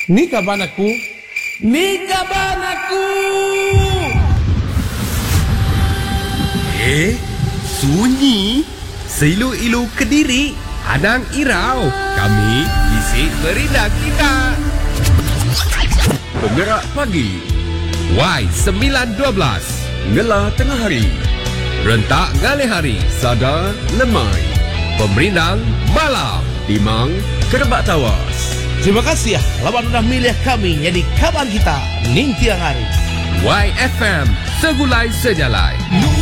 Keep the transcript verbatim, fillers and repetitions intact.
Ni kaban aku. Ni kaban aku. Eh, sunyi. Seilu-ilu Kediri, Hadang Irau. Kami isi berindah kita. Penggerak pagi. Y sembilan dua belas. Ngela tengah hari. Rentak ngalih hari. Sada lemai. Pemerindang malam. Timang kerebak tawas. Terima kasih ya, lawan udah milih kami jadi kaban kita ning tiang hari. Y F M, segulai sejalai.